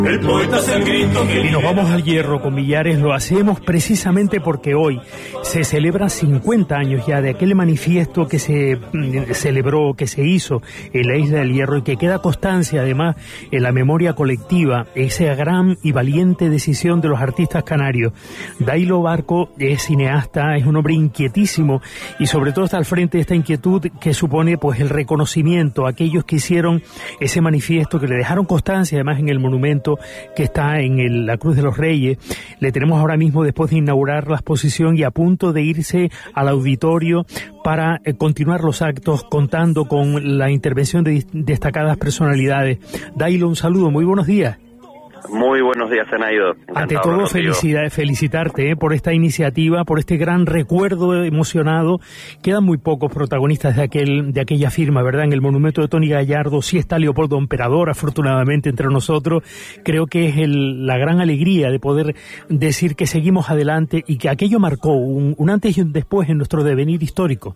El poeta es el grito que... Y nos vamos al Hierro con Millares. Lo hacemos precisamente porque hoy se celebra 50 años ya de aquel manifiesto que se celebró, que se hizo en la Isla del Hierro y que queda constancia además en la memoria colectiva, esa gran y valiente decisión de los artistas canarios. Dailo Barco es cineasta, es un hombre inquietísimo y sobre todo está al frente de esta inquietud que supone pues el reconocimiento a aquellos que hicieron ese manifiesto, que le dejaron constancia además en el monumento que está en la Cruz de los Reyes. Le tenemos ahora mismo, después de inaugurar la exposición y a punto de irse al auditorio para continuar los actos, contando con la intervención de destacadas personalidades. Dailo, un saludo, muy buenos días. Muy buenos días, Zenaido. Ante todo, felicitarte por esta iniciativa, por este gran recuerdo emocionado. Quedan muy pocos protagonistas de aquella firma, ¿verdad? En el monumento de Toni Gallardo sí está Leopoldo Emperador, afortunadamente, entre nosotros. Creo que es la gran alegría de poder decir que seguimos adelante y que aquello marcó un antes y un después en nuestro devenir histórico.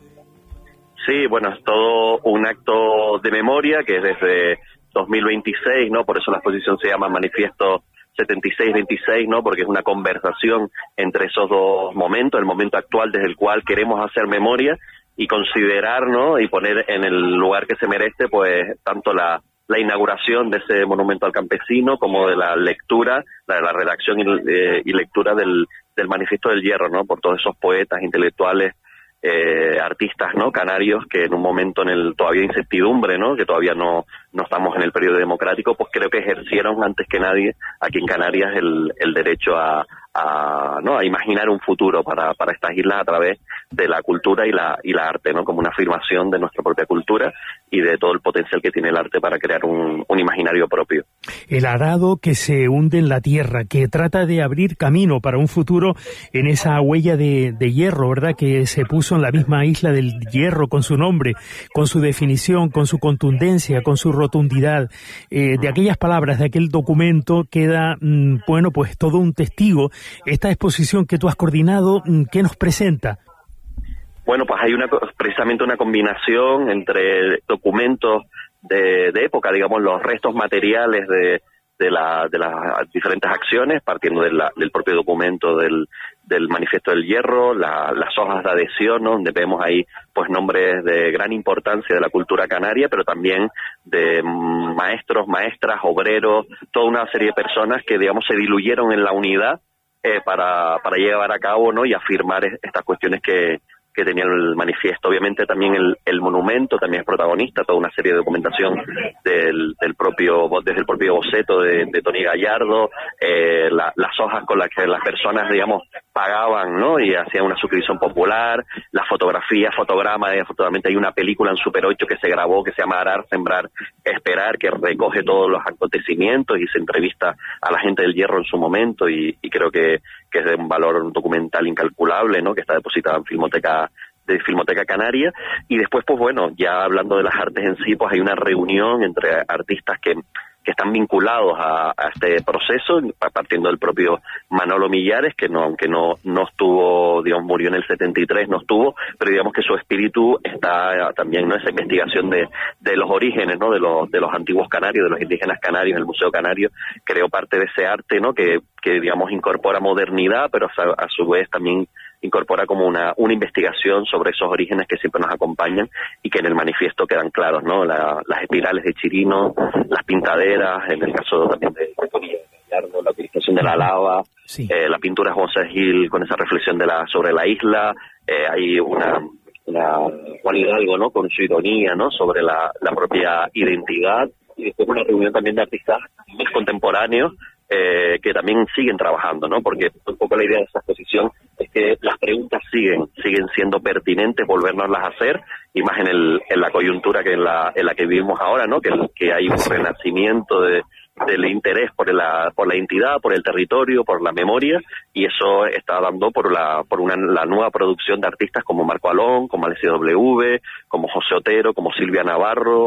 Sí, bueno, es todo un acto de memoria que es desde 2026, ¿no? Por eso la exposición se llama Manifiesto 76-26, ¿no? Porque es una conversación entre esos dos momentos, el momento actual desde el cual queremos hacer memoria y considerar, ¿no? Y poner en el lugar que se merece, pues, tanto la inauguración de ese monumento al campesino como de la lectura, la redacción y lectura del Manifiesto del Hierro, ¿no? Por todos esos poetas, intelectuales, artistas, ¿no? Canarios que en un momento todavía incertidumbre, ¿no? Que todavía no estamos en el periodo democrático, pues creo que ejercieron antes que nadie aquí en Canarias el derecho a imaginar un futuro para estas islas a través de la cultura y la arte, ¿no? Como una afirmación de nuestra propia cultura y de todo el potencial que tiene el arte para crear un imaginario propio. El arado que se hunde en la tierra, que trata de abrir camino para un futuro en esa huella de hierro, ¿verdad? Que se puso en la misma Isla del Hierro con su nombre, con su definición, con su contundencia, con su rotundidad. De aquellas palabras, de aquel documento queda, bueno, pues todo un testigo. Esta exposición que tú has coordinado, ¿qué nos presenta? Bueno, pues hay precisamente una combinación entre documentos de época, digamos, los restos materiales de las diferentes acciones, partiendo del propio documento del Manifiesto del Hierro, las hojas de adhesión, ¿no? Donde vemos ahí pues nombres de gran importancia de la cultura canaria, pero también de maestros, maestras, obreros, toda una serie de personas que, digamos, se diluyeron en la unidad para llevar a cabo, ¿no? Y afirmar estas cuestiones que tenía el manifiesto. Obviamente también el monumento también es protagonista, toda una serie de documentación desde el propio boceto de Toni Gallardo, las hojas con las que las personas, digamos, pagaban, ¿no? Y hacían una suscripción popular, las fotografías, fotogramas, afortunadamente hay una película en Super 8 que se grabó que se llama Arar, Sembrar, Esperar, que recoge todos los acontecimientos y se entrevista a la gente del Hierro en su momento y creo que es de un valor documental incalculable, ¿no? Que está depositada en Filmoteca Canaria. Y después, pues bueno, ya hablando de las artes en sí, pues hay una reunión entre artistas que están vinculados a este proceso, partiendo del propio Manolo Millares, que aunque no estuvo, digamos, murió en el 73, no estuvo, pero digamos que su espíritu está también, ¿no? Esa investigación de los orígenes, ¿no? De los antiguos canarios, de los indígenas canarios, el Museo Canario, creó parte de ese arte, ¿no? Que digamos incorpora modernidad, pero a su vez también incorpora como una investigación sobre esos orígenes que siempre nos acompañan y que en el manifiesto quedan claros, ¿no? Las espirales de Chirino, las pintaderas, en el caso también de Toni Gallardo, la utilización de la lava, sí. La pintura de José Gil con esa reflexión sobre la isla, hay una Juan Hidalgo, ¿no? Con su ironía, ¿no? Sobre la propia identidad, y después una reunión también de artistas más contemporáneos que también siguen trabajando, ¿no? Porque un poco la idea de esa exposición es que las preguntas siguen siendo pertinentes, volvernoslas a hacer, y más en la coyuntura que en la que vivimos ahora, ¿no? Que hay un renacimiento del interés por la entidad, por el territorio, por la memoria, y eso está dando por la nueva producción de artistas como Marco Alón, como Alessia W, como José Otero, como Silvia Navarro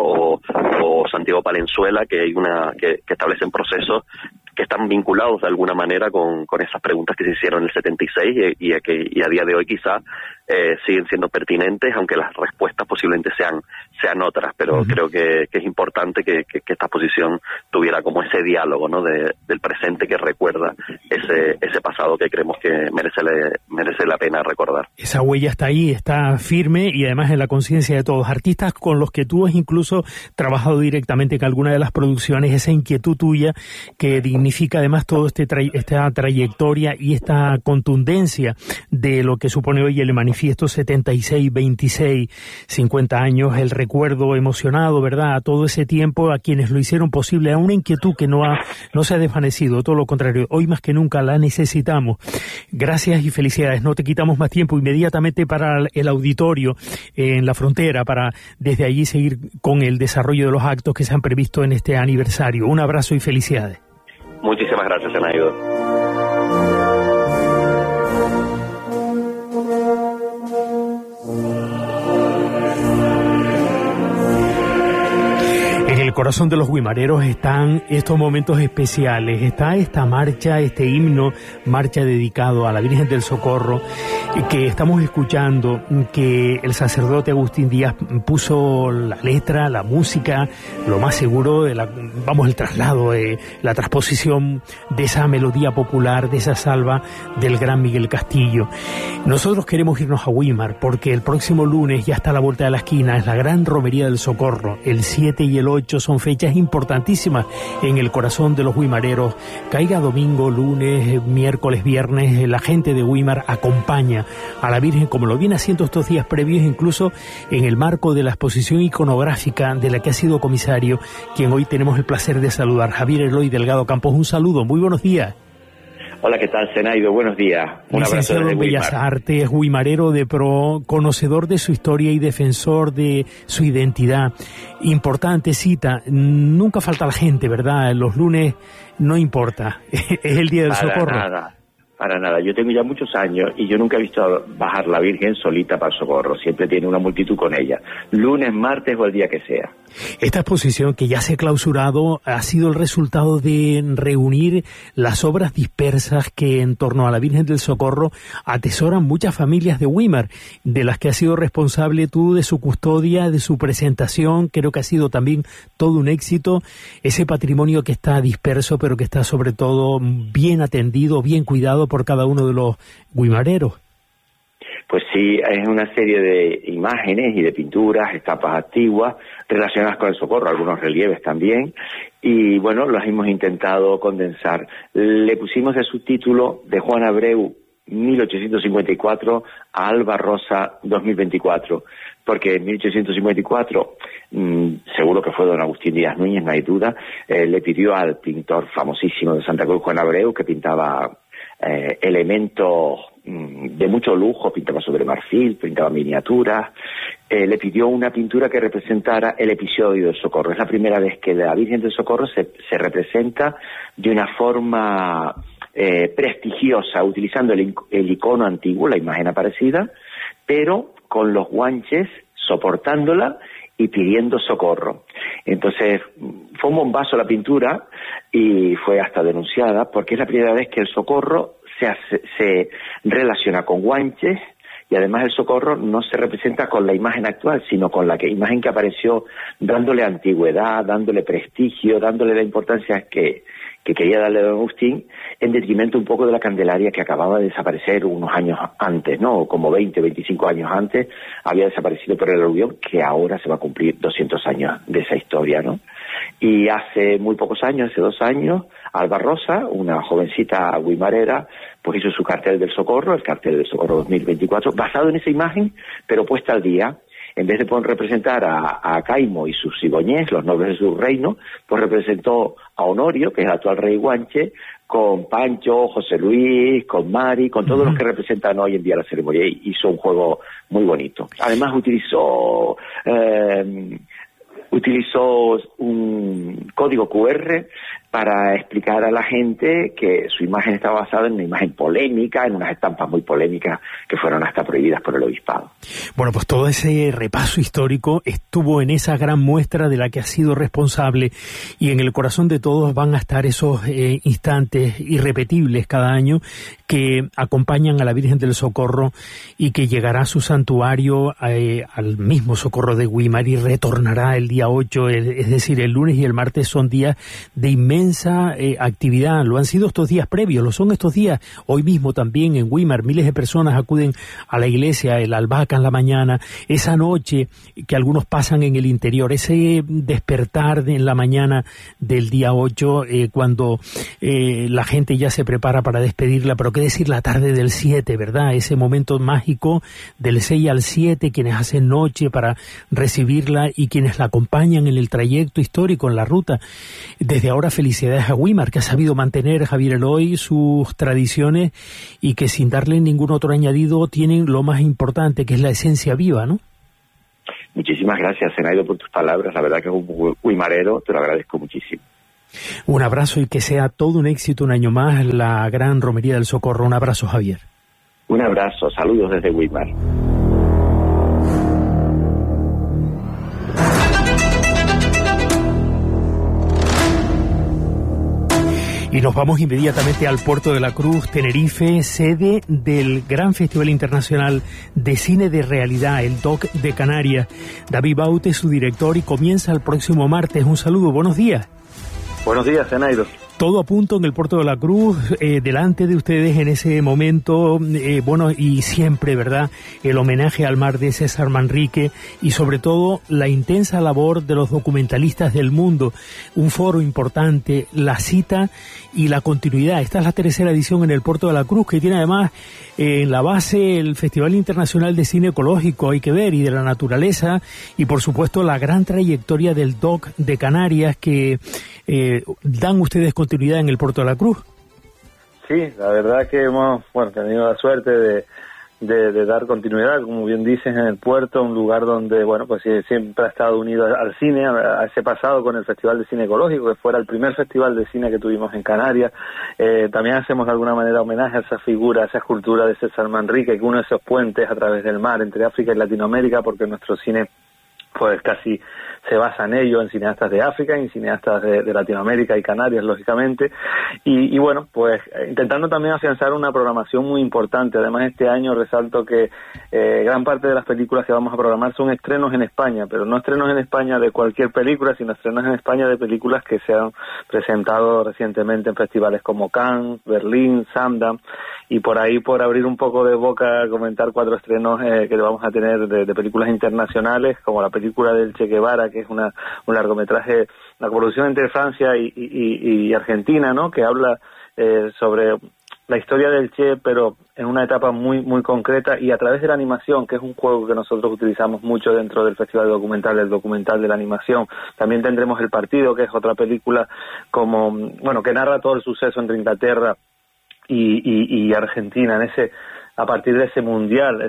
o Santiago Palenzuela, que establecen procesos que están vinculados de alguna manera con esas preguntas que se hicieron en el 76 y a día de hoy quizá siguen siendo pertinentes, aunque las respuestas posiblemente sean otras, pero creo que es importante que esta exposición tuviera como ese diálogo, ¿no?, del presente que recuerda ese pasado que creemos que merece la pena recordar. Esa huella está ahí, está firme y además en la conciencia de todos. Artistas con los que tú has incluso trabajado directamente en alguna de las producciones, esa inquietud tuya que dignifica además todo esta trayectoria y esta contundencia de lo que supone hoy el manifiesto 76, 26, 50 años, el recuerdo emocionado, ¿verdad?, a todo ese tiempo, a quienes lo hicieron posible, a una inquietud que no se ha desvanecido, todo lo contrario, hoy más que nunca la necesitamos. Gracias y felicidades. No te quitamos más tiempo, inmediatamente para el auditorio en la frontera, para desde allí seguir con el desarrollo de los actos que se han previsto en este aniversario. Un abrazo y felicidades. Muchísimas gracias, Zenaido. En el corazón de los guimareros están estos momentos especiales, está esta marcha, este himno, marcha dedicado a la Virgen del Socorro, que estamos escuchando, que el sacerdote Agustín Díaz puso la letra, la música, lo más seguro, el traslado, la transposición de esa melodía popular, de esa salva del gran Miguel Castillo. Nosotros queremos irnos a Güímar, porque el próximo lunes ya está a la vuelta de la esquina, es la gran romería del Socorro, el 7 y el 8 son fechas importantísimas en el corazón de los guimareros. Caiga domingo, lunes, miércoles, viernes, la gente de Güímar acompaña a la Virgen como lo viene haciendo estos días previos, incluso en el marco de la exposición iconográfica de la que ha sido comisario, quien hoy tenemos el placer de saludar, Javier Eloy Delgado Campos. Un saludo, muy buenos días. Hola, ¿qué tal, Zenaido? Buenos días. Un abrazo desde en Bellas Artes, guimarero de pro, conocedor de su historia y defensor de su identidad. Importante cita, nunca falta la gente, ¿verdad? Los lunes no importa, es el Día del Socorro. Para nada, yo tengo ya muchos años y yo nunca he visto bajar la Virgen solita para el Socorro, siempre tiene una multitud con ella, lunes, martes o el día que sea. Esta exposición que ya se ha clausurado ha sido el resultado de reunir las obras dispersas que en torno a la Virgen del Socorro atesoran muchas familias de Güímar, de las que has sido responsable tú de su custodia, de su presentación. Creo que ha sido también todo un éxito, ese patrimonio que está disperso pero que está sobre todo bien atendido, bien cuidado por cada uno de los guimareros. Pues sí, es una serie de imágenes y de pinturas, estampas antiguas relacionadas con el Socorro, algunos relieves también, y bueno, los hemos intentado condensar. Le pusimos el subtítulo de Juan Abreu 1854 a Alba Rosa 2024, porque en 1854, seguro que fue don Agustín Díaz Núñez, no hay duda, le pidió al pintor famosísimo de Santa Cruz, Juan Abreu, que pintaba elementos de mucho lujo, pintaba sobre marfil, pintaba miniaturas, le pidió una pintura que representara el episodio del Socorro. Es la primera vez que la Virgen del Socorro se representa de una forma prestigiosa, utilizando el icono antiguo, la imagen aparecida, pero con los guanches soportándola y pidiendo socorro. Entonces fue un bombazo la pintura y fue hasta denunciada, porque es la primera vez que el Socorro se relaciona con guanches, y además el Socorro no se representa con la imagen actual, sino con la imagen que apareció, dándole antigüedad, dándole prestigio, dándole la importancia que quería darle don Agustín, en detrimento un poco de la Candelaria, que acababa de desaparecer unos años antes, ¿no? Como 20, 25 años antes, había desaparecido por el aluvión, que ahora se va a cumplir 200 años de esa historia, ¿no? Y hace muy pocos años, hace 2 años, Alba Rosa, una jovencita guimarera, pues hizo su cartel del Socorro, el cartel del Socorro 2024, basado en esa imagen, pero puesta al día. En vez de poder representar a Caimo y sus Sigoñés, los nobles de su reino, pues representó a Honorio, que es el actual rey guanche, con Pancho, José Luis, con Mari, con todos los que representan hoy en día la ceremonia. Y hizo un juego muy bonito. Además utilizó un código QR para explicar a la gente que su imagen estaba basada en una imagen polémica, en unas estampas muy polémicas que fueron hasta prohibidas por el obispado. Bueno, pues todo ese repaso histórico estuvo en esa gran muestra de la que ha sido responsable, y en el corazón de todos van a estar esos instantes irrepetibles cada año que acompañan a la Virgen del Socorro y que llegará a su santuario al mismo Socorro de Güímar y retornará el día 8, es decir, el lunes y el martes son días de inmensa actividad. Lo han sido estos días previos, lo son estos días. Hoy mismo también en Güímar miles de personas acuden a la iglesia, el albahaca en la mañana, esa noche que algunos pasan en el interior, ese despertar en la mañana del día 8, cuando la gente ya se prepara para despedirla, pero qué decir la tarde del 7, ¿verdad? Ese momento mágico del 6 al 7, quienes hacen noche para recibirla y quienes la acompañan en el trayecto histórico, en la ruta. Desde ahora, felicidades a Güímar, que ha sabido mantener, Javier Eloy, sus tradiciones y que sin darle ningún otro añadido tienen lo más importante, que es la esencia viva, ¿no? Muchísimas gracias, Zenaido, por tus palabras. La verdad que es un guimarero, te lo agradezco muchísimo. Un abrazo y que sea todo un éxito un año más la Gran Romería del Socorro. Un abrazo, Javier. Un abrazo, saludos desde Güímar. Y nos vamos inmediatamente al Puerto de la Cruz, Tenerife, sede del Gran Festival Internacional de Cine de Realidad, el DOC de Canarias. David Baute es su director y comienza el próximo martes. Un saludo, buenos días. Buenos días, Zenaido. Todo a punto en el Puerto de la Cruz, delante de ustedes en ese momento, bueno, y siempre, ¿verdad?, el homenaje al mar de César Manrique y sobre todo la intensa labor de los documentalistas del mundo, un foro importante, la cita y la continuidad. Esta es la tercera edición en el Puerto de la Cruz, que tiene además en la base el Festival Internacional de Cine Ecológico, hay que ver, y de la naturaleza, y por supuesto la gran trayectoria del DOC de Canarias que dan ustedes continuidad en el Puerto de la Cruz. Sí, la verdad que hemos tenido la suerte de dar continuidad, como bien dices, en el puerto, un lugar donde, bueno, pues siempre ha estado unido al cine, a ese pasado con el Festival de Cine Ecológico, que fuera el primer festival de cine que tuvimos en Canarias. También hacemos de alguna manera homenaje a esa figura, a esa escultura de César Manrique, que uno de esos puentes a través del mar entre África y Latinoamérica, porque nuestro cine pues casi se basa en ello, en cineastas de África y en cineastas de Latinoamérica y Canarias, lógicamente, y bueno, pues intentando también afianzar una programación muy importante. Además, este año resalto que gran parte de las películas que vamos a programar son estrenos en España, pero no estrenos en España de cualquier película, sino estrenos en España de películas que se han presentado recientemente en festivales como Cannes, Berlín, Sundance, y por ahí, por abrir un poco de boca, comentar 4 estrenos que vamos a tener de películas internacionales, como la película del Che Guevara, que es un largometraje, una producción entre Francia y Argentina, ¿no?, que habla sobre la historia del Che, pero en una etapa muy muy concreta y a través de la animación, que es un juego que nosotros utilizamos mucho dentro del Festival de Documental, el documental de la animación. También tendremos El Partido, que es otra película que narra todo el suceso entre Inglaterra y Argentina a partir de ese mundial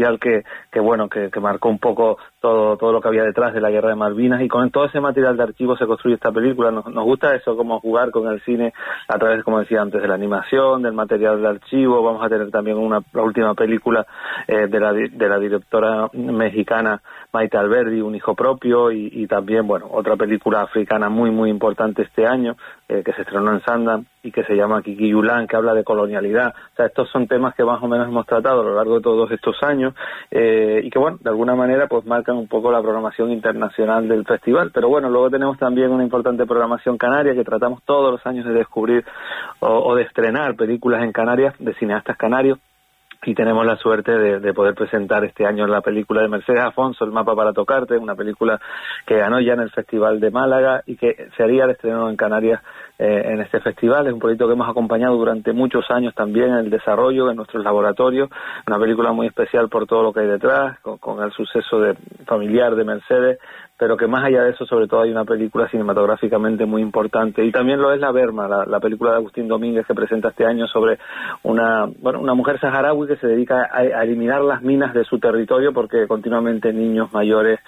que marcó un poco todo lo que había detrás de la guerra de Malvinas, y con todo ese material de archivo se construye esta película. Nos gusta eso, como jugar con el cine a través, como decía antes, de la animación, del material de archivo. Vamos a tener también la última película de la directora mexicana Maite Alberdi, Un hijo propio, y también, otra película africana muy muy importante este año, que se estrenó en Sundance y que se llama Kiki Yulán, que habla de colonialidad. O sea, estos son temas que más o menos hemos tratado a lo largo de todos estos años, y que, de alguna manera, pues marcan un poco la programación internacional del festival. Pero luego tenemos también una importante programación canaria, que tratamos todos los años de descubrir o de estrenar películas en Canarias, de cineastas canarios. Y tenemos la suerte de poder presentar este año la película de Mercedes Afonso, El mapa para tocarte, una película que ganó ya en el Festival de Málaga y que se haría el estreno en Canarias en este festival. Es un proyecto que hemos acompañado durante muchos años también en el desarrollo, en nuestros laboratorios. Una película muy especial por todo lo que hay detrás, con el suceso familiar de Mercedes, pero que más allá de eso, sobre todo, hay una película cinematográficamente muy importante. Y también lo es La Berma, la película de Agustín Domínguez, que presenta este año sobre una mujer saharaui que se dedica a eliminar las minas de su territorio, porque continuamente niños mayores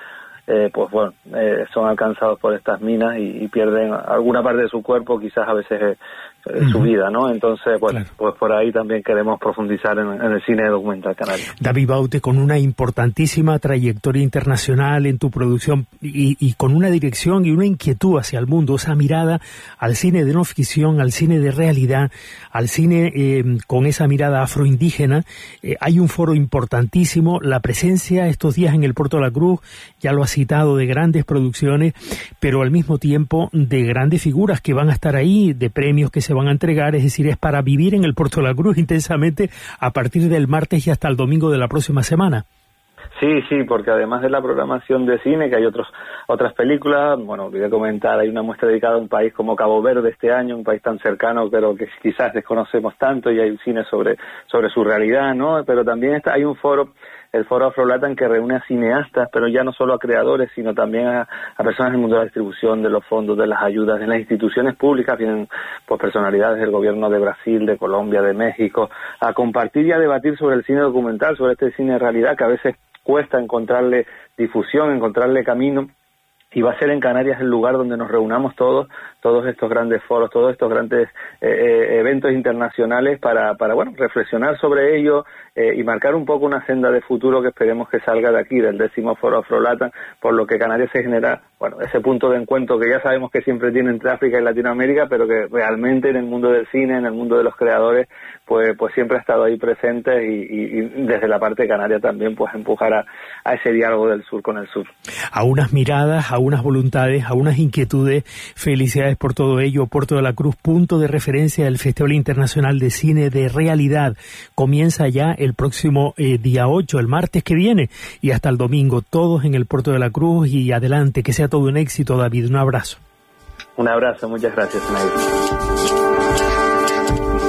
pues bueno, son alcanzados por estas minas y pierden alguna parte de su cuerpo, quizás a veces su vida, ¿no? Entonces, bueno, claro, pues por ahí también queremos profundizar en el cine documental canario. David Baute, con una importantísima trayectoria internacional en tu producción y con una dirección y una inquietud hacia el mundo, esa mirada al cine de no ficción, al cine de realidad, al cine con esa mirada afroindígena, hay un foro importantísimo, la presencia estos días en el Puerto de la Cruz, ya lo has citado, de grandes producciones, pero al mismo tiempo de grandes figuras que van a estar ahí, de premios que se van a entregar, es decir, es para vivir en el Puerto de la Cruz intensamente a partir del martes y hasta el domingo de la próxima semana. Sí, porque además de la programación de cine, que hay otras películas, bueno, olvidé comentar, hay una muestra dedicada a un país como Cabo Verde este año, un país tan cercano, pero que quizás desconocemos tanto, y hay un cine sobre su realidad, ¿no? Pero también hay un foro, el Foro Afro-Latam, que reúne a cineastas, pero ya no solo a creadores, sino también a personas del mundo de la distribución, de los fondos, de las ayudas, de las instituciones públicas. Vienen pues personalidades del gobierno de Brasil, de Colombia, de México, a compartir y a debatir sobre el cine documental, sobre este cine de realidad que a veces cuesta encontrarle difusión, encontrarle camino. Y va a ser en Canarias el lugar donde nos reunamos todos estos grandes foros, todos estos grandes eventos internacionales para bueno, reflexionar sobre ello y marcar un poco una senda de futuro que esperemos que salga de aquí, del 10º Foro Afro-Latam, por lo que Canarias se genera, bueno, ese punto de encuentro que ya sabemos que siempre tiene entre África y Latinoamérica, pero que realmente en el mundo del cine, en el mundo de los creadores, pues siempre ha estado ahí presente y desde la parte canaria también pues empujar a ese diálogo del sur con el sur. A unas miradas, a unas voluntades, a unas inquietudes. Felicidades por todo ello. Puerto de la Cruz, punto de referencia del Festival Internacional de Cine de Realidad. Comienza ya el próximo día 8, el martes que viene, y hasta el domingo, todos en el Puerto de la Cruz, y adelante, que sea todo un éxito, David. Un abrazo. Un abrazo, muchas gracias, Nair.